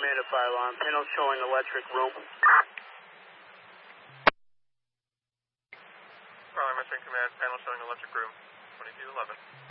Command to fire alarm. Panel showing electric room. Fire alarm, Western Command, panel showing electric room, 2211.